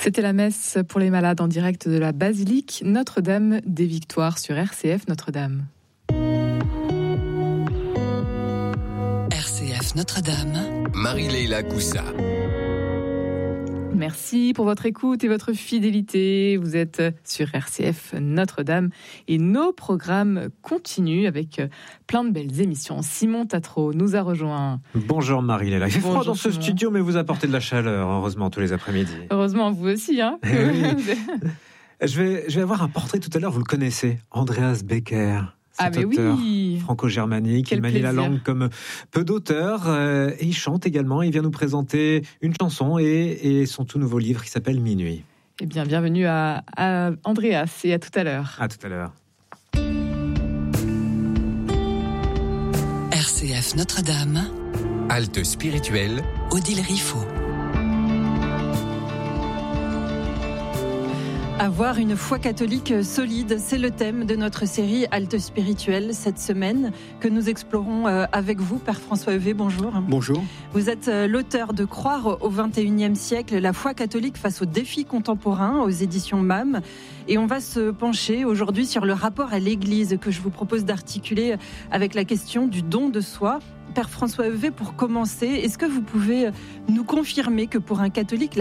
C'était la messe pour les malades en direct de la basilique Notre-Dame des Victoires sur RCF Notre-Dame. RCF Notre-Dame. Marie-Leila Coussa. Merci pour votre écoute et votre fidélité. Vous êtes sur RCF Notre-Dame et nos programmes continuent avec plein de belles émissions. Simon Tatro nous a rejoint. Bonjour Marie-Leila. Il fait froid dans ce Simon. studio, mais vous apportez de la chaleur, heureusement, tous les après-midi. Heureusement, vous aussi. Hein. Je vais avoir un portrait tout à l'heure, vous le connaissez, Andreas Becker. Cet auteur franco-germanique, Quel il manie plaisir. la langue comme peu d'auteurs et il chante également. Il vient nous présenter une chanson et son tout nouveau livre qui s'appelle Minuit. Eh bien, bienvenue à Andreas et à tout à l'heure. À tout à l'heure. RCF Notre-Dame. Halte spirituelle. Odile Riffaut. Avoir une foi catholique solide, c'est le thème de notre série Halte spirituelle cette semaine que nous explorons avec vous, Père François Heuvet. Bonjour. Bonjour. Vous êtes l'auteur de Croire au XXIe siècle, la foi catholique face aux défis contemporains aux éditions MAM. Et on va se pencher aujourd'hui sur le rapport à l'Église que je vous propose d'articuler avec la question du don de soi. Père François Heuvet, pour commencer, est-ce que vous pouvez nous confirmer que pour un catholique,